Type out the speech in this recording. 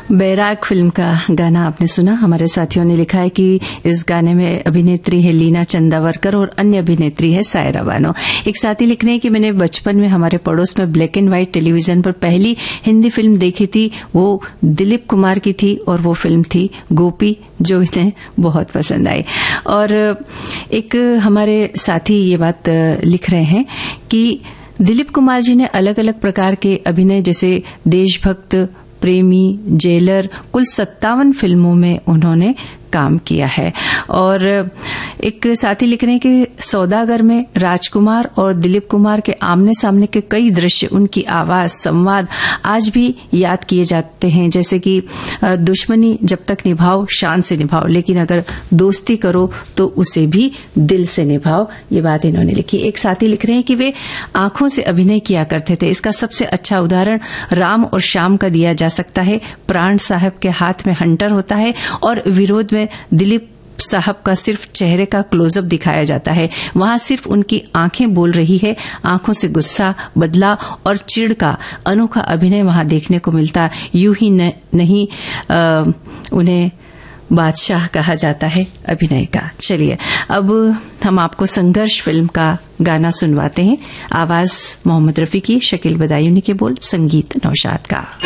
बैराग film का गाना आपने सुना। हमारे साथियों ने लिखा है कि इस गाने में अभिनेत्री है लीना चंदावरकर और अन्य अभिनेत्री है सायरा बानो। एक साथी लिख रहे हैं कि मैंने बचपन में हमारे पड़ोस में ब्लैक एंड व्हाइट टेलीविजन पर पहली हिंदी फिल्म देखी थी, वो दिलीप कुमार की थी और वो फिल्म थी गोपी, जो इन्हें बहुत पसंद आई। और एक हमारे साथी ये बात लिख रहे हैं कि दिलीप कुमार जी ने अलग अलग प्रकार के अभिनय जैसे देशभक्त, प्रेमी, जेलर, कुल 57 फिल्मों में उन्होंने काम किया है। और एक साथी लिख रहे हैं कि सौदागर में राजकुमार और दिलीप कुमार के आमने सामने के कई दृश्य, उनकी आवाज, संवाद आज भी याद किए जाते हैं, जैसे कि दुश्मनी जब तक निभाओ शान से निभाओ, लेकिन अगर दोस्ती करो तो उसे भी दिल से निभाओ। ये बात इन्होंने लिखी। एक साथी लिख रहे हैं कि वे आंखों से अभिनय किया करते थे। इसका सबसे अच्छा उदाहरण राम और श्याम का दिया जा सकता है। प्राण साहब के हाथ में हंटर होता है और विरोध में दिलीप साहब का सिर्फ चेहरे का क्लोजअप दिखाया जाता है। वहां सिर्फ उनकी आंखें बोल रही है। आंखों से गुस्सा, बदला और चिढ़ का अनोखा अभिनय वहां देखने को मिलता। यूं ही नहीं उन्हें बादशाह कहा जाता है अभिनय का। चलिए अब हम आपको संघर्ष फिल्म का गाना सुनवाते हैं। आवाज मोहम्मद रफी की, शकील बदायूनी के बोल, संगीत नौशाद का।